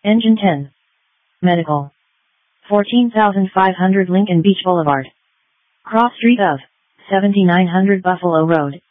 Engine 10. Medical. 14,500 Lincoln Beach Boulevard. Cross Street of 7900 Buffalo Road,